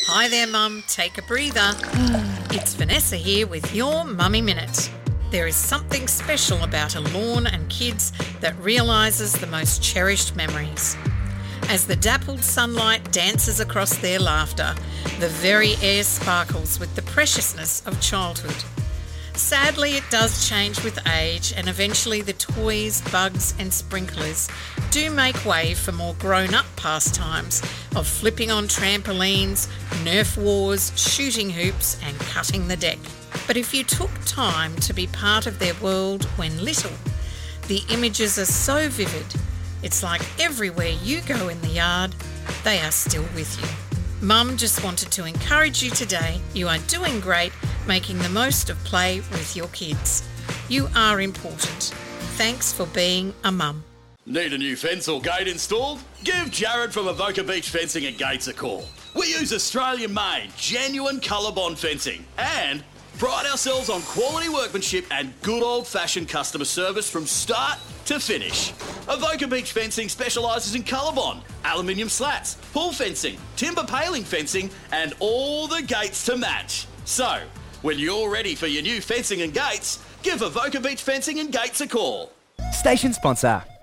Hi there, Mum. Take a breather. It's Vanessa here with your Mummy Minute. There is something special about a lawn and kids that realises the most cherished memories. As the dappled sunlight dances across their laughter, the very air sparkles with the preciousness of childhood. Sadly, it does change with age, and eventually the toys, bugs and sprinklers do make way for more grown-up pastimes of flipping on trampolines, Nerf wars, shooting hoops and cutting the deck. But if you took time to be part of their world when little, the images are so vivid, it's like everywhere you go in the yard, they are still with you. Mum just wanted to encourage you today. You are doing great, making the most of play with your kids. You are important. Thanks for being a mum. Need a new fence or gate installed? Give Jared from Avoca Beach Fencing and Gates a call. We use Australian-made, genuine ColourBond fencing and pride ourselves on quality workmanship and good old-fashioned customer service from start to finish. Avoca Beach Fencing specialises in ColourBond, aluminium slats, pool fencing, timber paling fencing and all the gates to match. So, when you're ready for your new fencing and gates, give Avoca Beach Fencing and Gates a call. Station sponsor.